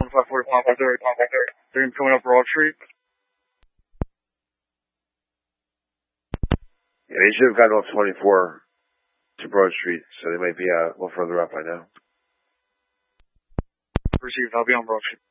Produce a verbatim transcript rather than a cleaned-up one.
one five four, Pop thirty, Pop thirty. They're going to be coming up Broad Street. Yeah, they should have gotten off twenty-four to Broad Street, so they might be uh, a little further up by now. Received. I'll be on Broad Street.